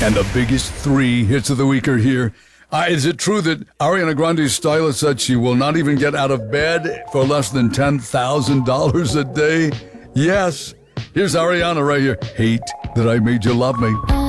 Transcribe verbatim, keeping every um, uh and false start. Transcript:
And the biggest three hits of the week are here. Uh, is it true that Ariana Grande's stylist said she will not even get out of bed for less than ten thousand dollars a day? Yes. Here's Ariana right here. Hate that I made you love me.